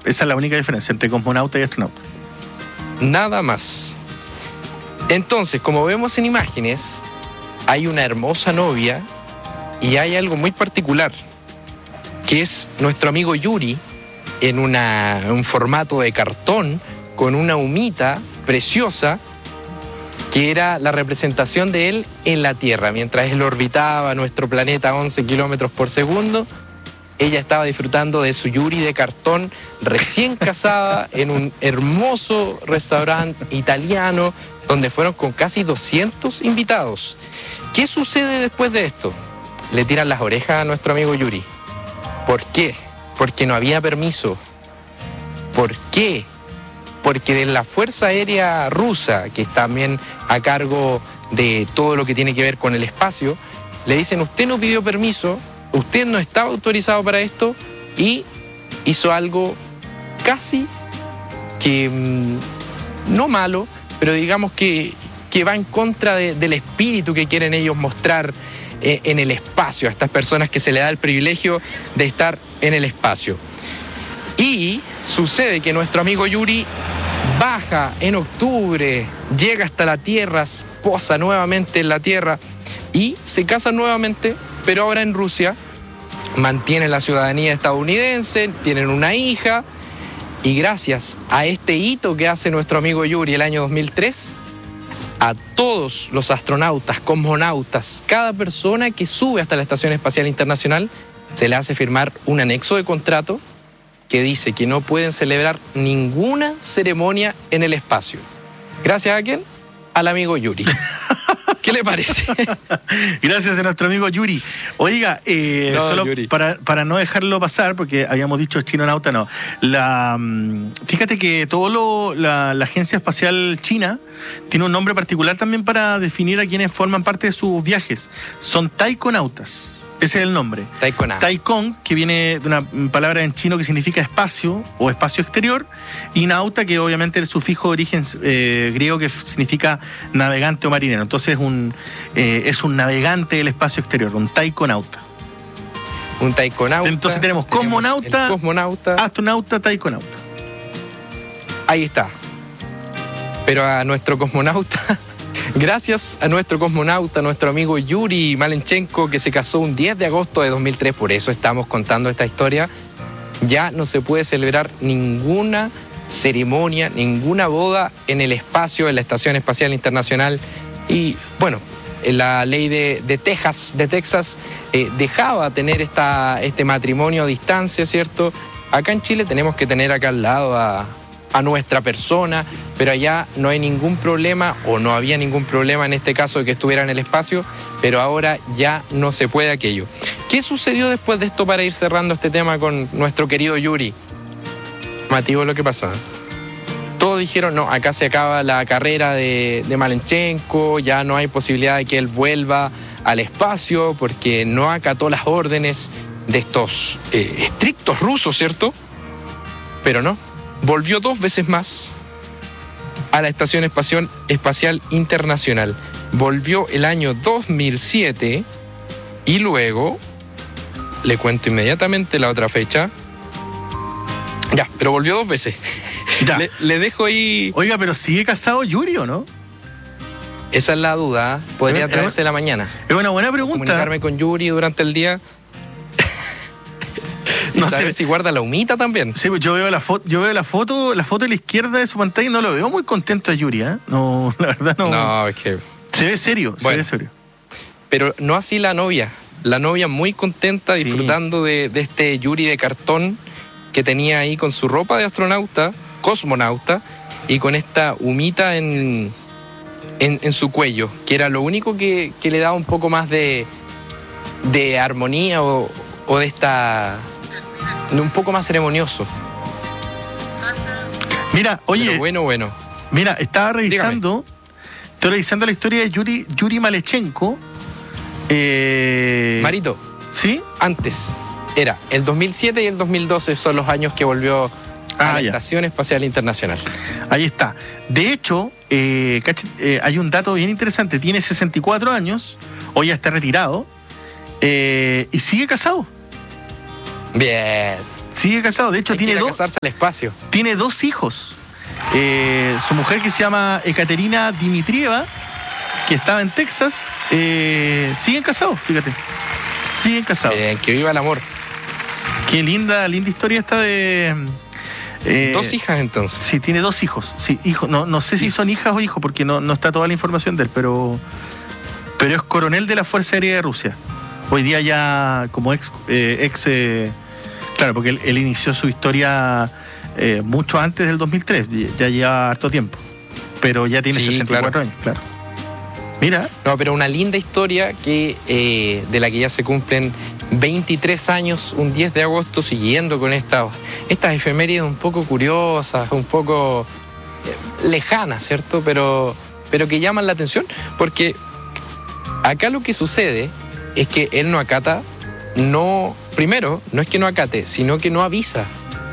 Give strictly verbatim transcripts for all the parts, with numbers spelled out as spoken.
Esa es la única diferencia entre cosmonauta y astronauta. Nada más. Entonces, como vemos en imágenes, hay una hermosa novia y hay algo muy particular, que es nuestro amigo Yuri en una, un formato de cartón con una humita preciosa que era la representación de él en la Tierra. Mientras él orbitaba nuestro planeta a once kilómetros por segundo, ella estaba disfrutando de su Yuri de cartón recién casada en un hermoso restaurante italiano donde fueron con casi doscientos invitados. ¿Qué sucede después de esto? Le tiran las orejas a nuestro amigo Yuri. ¿Por qué? Porque no había permiso. ¿Por qué? Porque de la Fuerza Aérea Rusa, que está también a cargo de todo lo que tiene que ver con el espacio, le dicen, usted no pidió permiso, usted no estaba autorizado para esto y hizo algo casi que, mmm, no malo, pero digamos que, que va en contra de, del espíritu que quieren ellos mostrar eh, en el espacio, a estas personas que se le da el privilegio de estar en el espacio. Y sucede que nuestro amigo Yuri baja en octubre, llega hasta la Tierra, posa nuevamente en la Tierra y se casa nuevamente, pero ahora en Rusia. Mantienen la ciudadanía estadounidense, tienen una hija y gracias a este hito que hace nuestro amigo Yuri el año dos mil tres, a todos los astronautas, cosmonautas, cada persona que sube hasta la Estación Espacial Internacional se le hace firmar un anexo de contrato que dice que no pueden celebrar ninguna ceremonia en el espacio. ¿Gracias a quién? Al amigo Yuri. ¿Qué le parece? Gracias a nuestro amigo Yuri. Oiga, eh, no, solo Yuri. Para, para no dejarlo pasar, porque habíamos dicho chinonauta, no. La, fíjate que todo lo, la, la Agencia Espacial China tiene un nombre particular también para definir a quienes forman parte de sus viajes. Son taikonautas. Ese es el nombre. Taikon. Taikon, que viene de una palabra en chino que significa espacio o espacio exterior, y nauta, que obviamente es el sufijo de origen eh, griego que significa navegante o marinero. Entonces un, eh, es un navegante del espacio exterior, un taikonauta. Un taikonauta. Entonces tenemos cosmonauta, cosmonauta, astronauta, taikonauta. Ahí está. Pero a nuestro cosmonauta... Gracias a nuestro cosmonauta, nuestro amigo Yuri Malenchenko, que se casó un diez de agosto de dos mil tres, por eso estamos contando esta historia, ya no se puede celebrar ninguna ceremonia, ninguna boda en el espacio, en la Estación Espacial Internacional. Y bueno, la ley de, de Texas, de Texas eh, dejaba tener esta, este matrimonio a distancia, ¿cierto? Acá en Chile tenemos que tener acá al lado a... a nuestra persona, pero allá no hay ningún problema, o no había ningún problema en este caso de que estuviera en el espacio, pero ahora ya no se puede aquello. ¿Qué sucedió después de esto para ir cerrando este tema con nuestro querido Yuri? Mativo, lo que pasó, ¿eh? Todos dijeron, no, acá se acaba la carrera de, de Malenchenko, ya no hay posibilidad de que él vuelva al espacio porque no acató las órdenes de estos eh, estrictos rusos, ¿cierto? Pero no. Volvió dos veces más a la Estación Espacial, Espacial Internacional. Volvió el año dos mil siete y luego, le cuento inmediatamente la otra fecha. Ya, pero volvió dos veces. Ya. Le, le dejo ahí... Oiga, pero ¿sigue casado Yuri o no? Esa es la duda. Podría traerse la mañana. Es una buena pregunta. Comunicarme con Yuri durante el día. No sé si guarda la humita también. Sí, pues yo veo la foto, yo veo la foto, la foto a la izquierda de su pantalla y no lo veo muy contento a Yuri, ¿eh? No, la verdad no. No, es que... Se ve serio, bueno, se ve serio. Pero no así la novia. La novia muy contenta, sí, disfrutando de, de este Yuri de cartón que tenía ahí con su ropa de astronauta, cosmonauta, y con esta humita en, en, en su cuello, que era lo único que, que le daba un poco más de, de armonía o, o de esta... un poco más ceremonioso. Mira, oye... Pero bueno, bueno. Mira, estaba revisando... Dígame. Estoy revisando la historia de Yuri, Yuri Malenchenko. Eh... Marito. ¿Sí? Antes. Era el dos mil siete y el dos mil doce son los años que volvió a ah, la ya. Estación Espacial Internacional. Ahí está. De hecho, eh, eh, hay un dato bien interesante. Tiene sesenta y cuatro años, hoy ya está retirado, eh, y sigue casado. Bien. Sigue casado. De hecho, Hay tiene que ir a dos. casarse al espacio. Tiene dos hijos. Eh, su mujer, que se llama Ekaterina Dimitrieva, que estaba en Texas, eh, siguen casados, fíjate. Siguen casados. Eh, que viva el amor. Qué linda, linda historia esta de... Eh, dos hijas entonces. Sí, tiene dos hijos. Sí, hijo, no, no sé si son hijas o hijos, porque no, no está toda la información de él, pero, pero es coronel de la Fuerza Aérea de Rusia. Hoy día ya como ex... Eh, ex eh, claro, porque él, él inició su historia eh, mucho antes del dos mil tres, ya lleva harto tiempo, pero ya tiene sí, sesenta y cuatro claro. años, claro. Mira. No, pero una linda historia que eh, de la que ya se cumplen veintitrés años, un diez de agosto, siguiendo con estas, estas efemérides un poco curiosas, un poco eh, lejanas, ¿cierto? Pero, pero que llaman la atención, porque acá lo que sucede es que él no acata, no, primero, no es que no acate, sino que no avisa.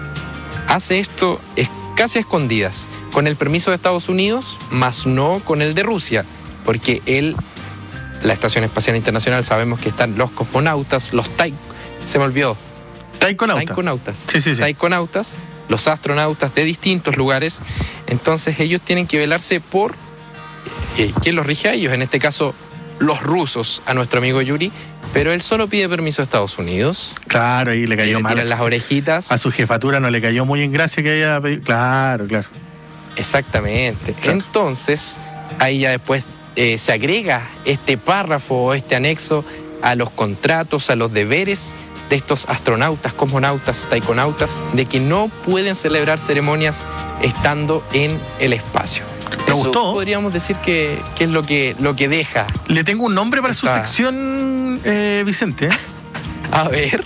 Hace esto es casi a escondidas, con el permiso de Estados Unidos, más no con el de Rusia, porque él, la Estación Espacial Internacional, sabemos que están los cosmonautas, los tai... se me olvidó. Taikonautas. Taikonautas. Sí, sí, sí. Taikonautas, los astronautas de distintos lugares. Entonces ellos tienen que velarse por eh, quién los rige a ellos, en este caso los rusos, a nuestro amigo Yuri, pero él solo pide permiso a Estados Unidos. Claro, ahí le cayó mal. Le tiran las orejitas. A su jefatura no le cayó muy en gracia que haya pedido. Claro, claro. Exactamente. Claro. Entonces, ahí ya después eh, se agrega este párrafo o este anexo a los contratos, a los deberes de estos astronautas, cosmonautas, taikonautas, de que no pueden celebrar ceremonias estando en el espacio. Me Eso gustó. Podríamos decir que, que es lo que, lo que deja. Le tengo un nombre para esta... su sección, eh, Vicente. A ver.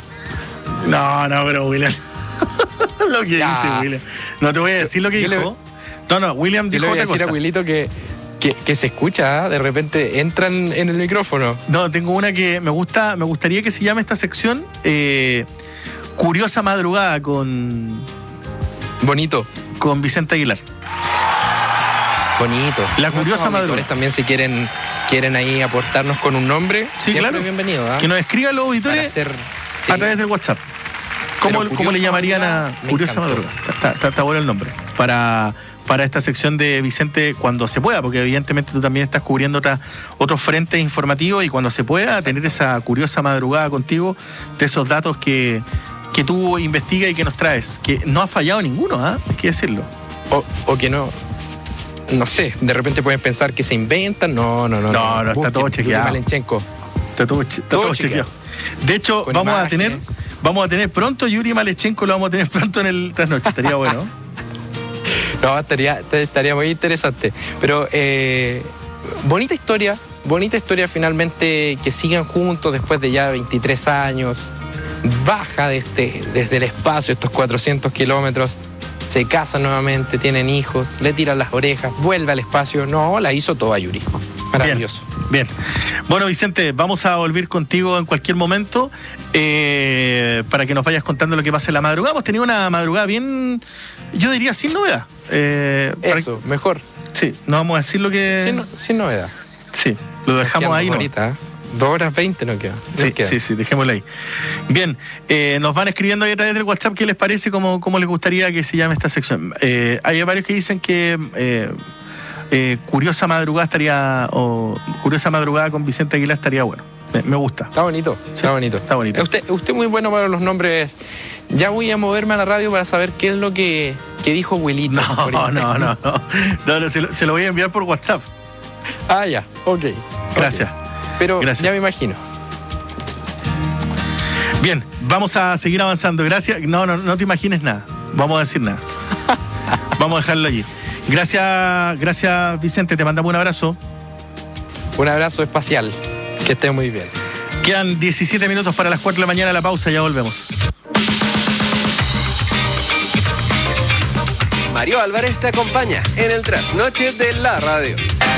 No, no, pero William. Lo que ya. dice William. No te voy a decir lo que yo dijo. Le... No, no, William dijo yo le voy otra a decir cosa. a Wilito que, que, que se escucha, ¿eh? De repente entran en el micrófono. No, tengo una que me gusta, me gustaría que se llame esta sección eh, Curiosa Madrugada con. Bonito. Con Vicente Aguilar. Bonito. La curiosa madrugada. También si quieren, quieren ahí aportarnos con un nombre, sí, claro. Bienvenido. ¿eh? Que nos escriban los auditores hacer, sí. a través del WhatsApp. ¿Cómo, ¿cómo le llamarían a Curiosa encantó. Madrugada? Está, está, está bueno el nombre. Para, para esta sección de Vicente cuando se pueda, porque evidentemente tú también estás cubriendo otra, otros frentes informativos y cuando se pueda Exacto. tener esa curiosa madrugada contigo de esos datos que, que tú investigas y que nos traes. Que no ha fallado ninguno, ¿ah? ¿eh? Hay que decirlo. O, o que no... No sé, de repente pueden pensar que se inventan. No, no, no. No, no, no está todo chequeado. Malechenko. Está todo, está todo, todo chequeado. De hecho, Con vamos imágenes. a tener vamos a tener pronto Yuri Malechenko, lo vamos a tener pronto en el trasnoche. Estaría bueno. No, estaría, estaría muy interesante. Pero eh, bonita historia, bonita historia finalmente que sigan juntos después de ya veintitrés años. Baja desde, desde el espacio estos cuatrocientos kilómetros. Se casan nuevamente, tienen hijos, le tiran las orejas, vuelve al espacio. No, la hizo toda Yuri. Maravilloso. Bien, bien. Bueno, Vicente, vamos a volver contigo en cualquier momento eh, para que nos vayas contando lo que pasa en la madrugada. Hemos tenido una madrugada bien, yo diría, sin novedad. Eh, Eso, para... mejor. Sí, no vamos a decir lo que... Sin, sin novedad. Sí, lo dejamos ahí. Ahorita, ¿eh? Dos horas veinte no queda. Sí, no queda. sí, sí, dejémoslo ahí. Bien, eh, nos van escribiendo ahí a través del WhatsApp qué les parece, cómo, cómo les gustaría que se llame esta sección. Eh, hay varios que dicen que eh, eh, Curiosa Madrugada estaría, o Curiosa Madrugada con Vicente Aguilar estaría bueno. Me, me gusta. Está bonito, sí, está bonito. Está bonito. Usted, usted muy bueno para los nombres. Ya voy a moverme a la radio para saber qué es lo que, que dijo Wilito. No, no, no, no, no, no se, lo, se lo voy a enviar por WhatsApp. Ah, ya, ok. Gracias. Okay. Pero Gracias. Ya me imagino. Bien, vamos a seguir avanzando. Gracias. No, no, no te imagines nada. Vamos a decir nada. Vamos a dejarlo allí. Gracias, gracias Vicente. Te mandamos un abrazo. Un abrazo espacial. Que esté muy bien. Quedan diecisiete minutos para las cuatro de la mañana. La pausa, ya volvemos. Mario Álvarez te acompaña en el trasnoche de la radio.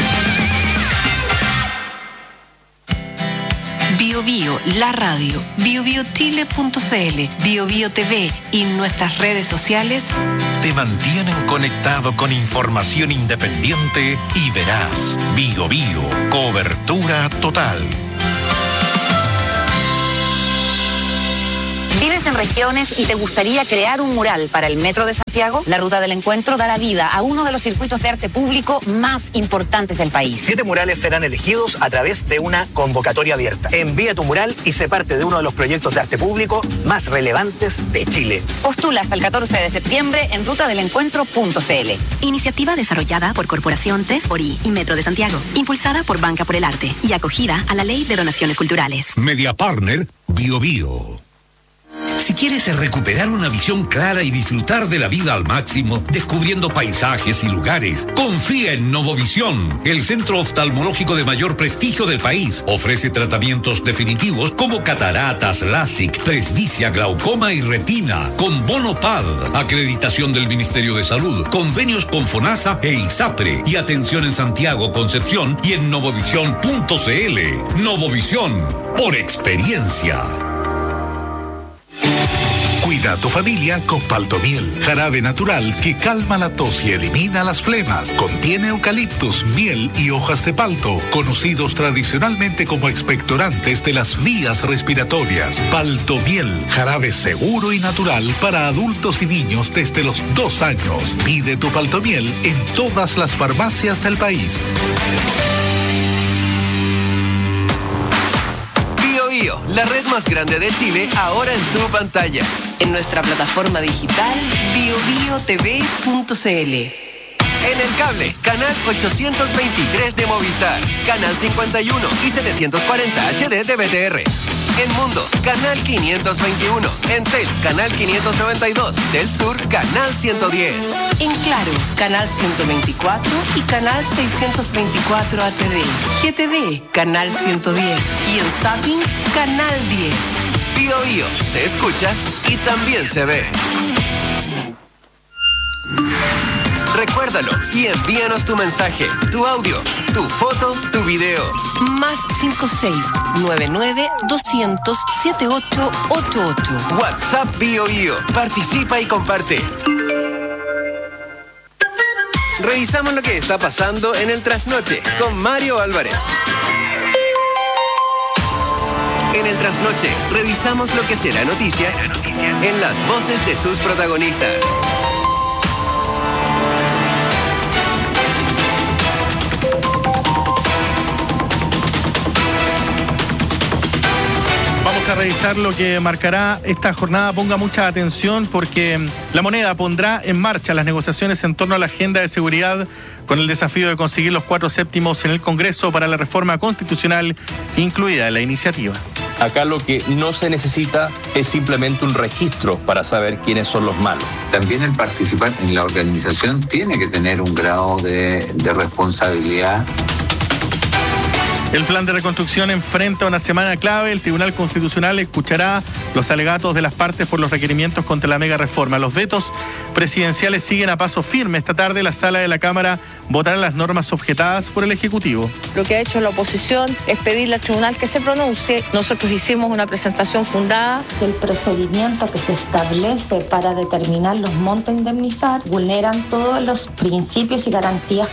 Bio Bio, la radio, bio bio chile punto c l, Bio Bio T V y nuestras redes sociales te mantienen conectado con información independiente y veraz. Bio Bio, cobertura total. ¿Vives en regiones y te gustaría crear un mural para el Metro de Santiago? La Ruta del Encuentro dará vida a uno de los circuitos de arte público más importantes del país. Siete murales serán elegidos a través de una convocatoria abierta. Envía tu mural y sé parte de uno de los proyectos de arte público más relevantes de Chile. Postula hasta el catorce de septiembre en ruta del encuentro punto c l. Iniciativa desarrollada por Corporación tres por I y Metro de Santiago. Impulsada por Banca por el Arte y acogida a la Ley de Donaciones Culturales. Media Partner Bio Bio. Si quieres recuperar una visión clara y disfrutar de la vida al máximo, descubriendo paisajes y lugares, confía en Novovisión, el centro oftalmológico de mayor prestigio del país. Ofrece tratamientos definitivos como cataratas, LASIK, presbicia, glaucoma y retina, con bono P A D, acreditación del Ministerio de Salud, convenios con FONASA e ISAPRE, y atención en Santiago, Concepción y en novovisión punto c l. Novovisión, por experiencia. Cuida a tu familia con Paltomiel, jarabe natural que calma la tos y elimina las flemas. Contiene eucaliptus, miel y hojas de palto, conocidos tradicionalmente como expectorantes de las vías respiratorias. Paltomiel, jarabe seguro y natural para adultos y niños desde los dos años. Pide tu Paltomiel en todas las farmacias del país. Bio Bio, la red más grande de Chile, ahora en tu pantalla. En nuestra plataforma digital bio bio t v punto c l. En el cable, canal ochocientos veintitrés de Movistar, canal cincuenta y uno y setecientos cuarenta H D de B T R. En Mundo, canal quinientos veintiuno. En Tel, canal quinientos noventa y dos. Del Sur, canal ciento diez. En Claro, canal ciento veinticuatro y canal seiscientos veinticuatro H D. G T V, canal ciento diez. Y en Zapping, canal diez. Bio Bio, se escucha y también se ve. Recuérdalo y envíanos tu mensaje, tu audio, tu foto, tu video. Más cinco seis nueve nueve doscientos setenta y ocho ochenta y ocho. WhatsApp Bio Bio. Participa y comparte. Revisamos lo que está pasando en el Trasnoche con Mario Álvarez. En el Trasnoche revisamos lo que será noticia en las voces de sus protagonistas. Vamos a revisar lo que marcará esta jornada. Ponga mucha atención porque La Moneda pondrá en marcha las negociaciones en torno a la agenda de seguridad con el desafío de conseguir los cuatro séptimos en el Congreso para la reforma constitucional incluida en la iniciativa. Acá lo que no se necesita es simplemente un registro para saber quiénes son los malos. También el participar en la organización tiene que tener un grado de, de responsabilidad. El plan de reconstrucción enfrenta una semana clave. El Tribunal Constitucional escuchará los alegatos de las partes por los requerimientos contra la mega reforma. Los vetos presidenciales siguen a paso firme. Esta tarde la sala de la Cámara votará las normas objetadas por el Ejecutivo. Lo que ha hecho la oposición es pedirle al tribunal que se pronuncie. Nosotros hicimos una presentación fundada. El procedimiento que se establece para determinar los montos a indemnizar vulneran todos los principios y garantías.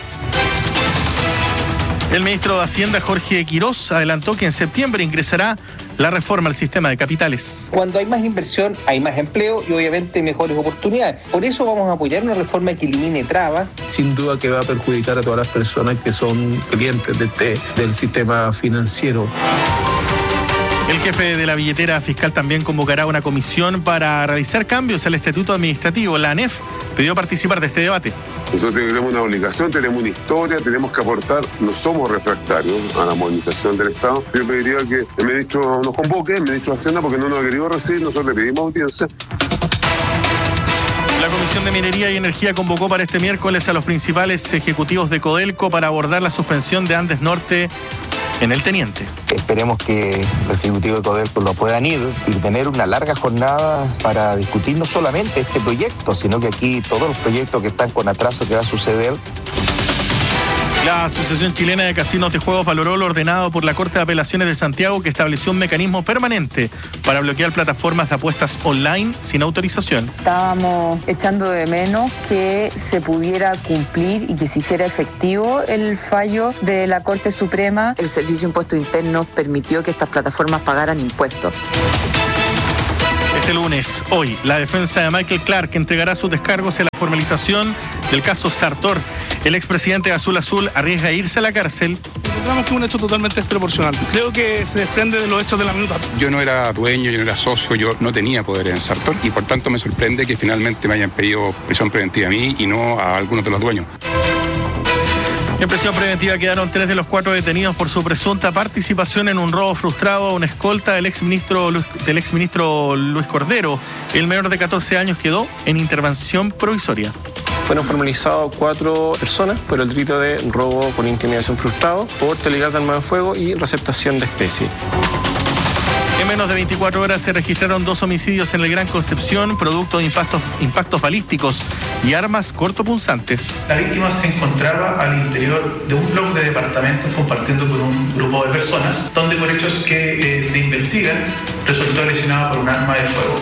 El ministro de Hacienda, Jorge Quirós, adelantó que en septiembre ingresará la reforma al sistema de capitales. Cuando hay más inversión, hay más empleo y obviamente mejores oportunidades. Por eso vamos a apoyar una reforma que elimine trabas. Sin duda que va a perjudicar a todas las personas que son clientes de este, del sistema financiero. El jefe de la billetera fiscal también convocará una comisión para realizar cambios al estatuto administrativo. La ANEF pidió participar de este debate. Nosotros tenemos una obligación, tenemos una historia, tenemos que aportar, no somos refractarios a la modernización del Estado. Yo pediría que el ministro nos convoque, el ministro de Hacienda, porque no nos ha querido recibir, nosotros le pedimos audiencia. La Comisión de Minería y Energía convocó para este miércoles a los principales ejecutivos de Codelco para abordar la suspensión de Andes Norte en el Teniente. Esperemos que los ejecutivos de Codelco lo puedan ir y tener una larga jornada para discutir no solamente este proyecto, sino que aquí todos los proyectos que están con atraso que va a suceder. La Asociación Chilena de Casinos de Juegos valoró lo ordenado por la Corte de Apelaciones de Santiago, que estableció un mecanismo permanente para bloquear plataformas de apuestas online sin autorización. Estábamos echando de menos que se pudiera cumplir y que se hiciera efectivo el fallo de la Corte Suprema. El Servicio de Impuestos Internos permitió que estas plataformas pagaran impuestos. Este lunes, hoy, la defensa de Michael Clark entregará sus descargos en la formalización del caso Sartor. El expresidente de Azul Azul arriesga a irse a la cárcel. Encontramos que es un hecho totalmente desproporcional. Creo que se desprende de los hechos de la minuta. Yo no era dueño, yo no era socio, yo no tenía poder en Sartor y por tanto me sorprende que finalmente me hayan pedido prisión preventiva a mí y no a algunos de los dueños. En prisión preventiva quedaron tres de los cuatro detenidos por su presunta participación en un robo frustrado a una escolta del exministro Luis, del exministro Luis Cordero. El menor de catorce años quedó en intervención provisoria. Fueron formalizados cuatro personas por el delito de robo con intimidación frustrado, porte de arma de fuego y receptación de especie. En menos de veinticuatro horas se registraron dos homicidios en el Gran Concepción, producto de impactos, impactos balísticos y armas cortopunzantes. La víctima se encontraba al interior de un bloque de departamentos compartiendo con un grupo de personas, donde por hechos que eh, se investigan resultó lesionado por un arma de fuego.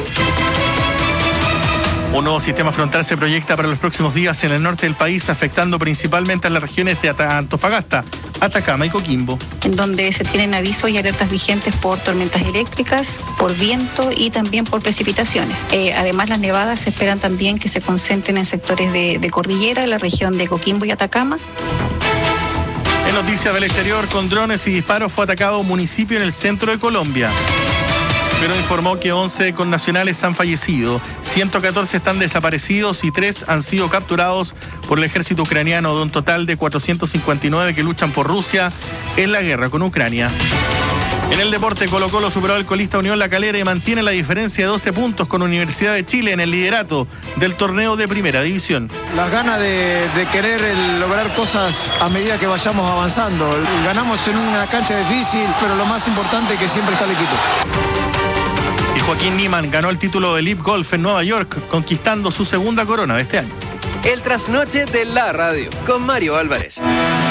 Un nuevo sistema frontal se proyecta para los próximos días en el norte del país, afectando principalmente a las regiones de Antofagasta, Atacama y Coquimbo. En donde se tienen avisos y alertas vigentes por tormentas eléctricas, por viento y también por precipitaciones. Eh, además, las nevadas se esperan también que se concentren en sectores de, de cordillera, en la región de Coquimbo y Atacama. En noticias del exterior, con drones y disparos fue atacado un municipio en el centro de Colombia. Pero informó que once connacionales han fallecido, ciento catorce están desaparecidos y tres han sido capturados por el ejército ucraniano, de un total de cuatrocientos cincuenta y nueve que luchan por Rusia en la guerra con Ucrania. En el deporte, Colo-Colo superó al colista Unión La Calera y mantiene la diferencia de doce puntos con Universidad de Chile en el liderato del torneo de Primera División. Las ganas de, de querer el, lograr cosas a medida que vayamos avanzando. Ganamos en una cancha difícil, pero lo más importante es que siempre está el equipo. Y Joaquín Niemann ganó el título de Live Golf en Nueva York, conquistando su segunda corona de este año. El trasnoche de la radio, con Mario Álvarez.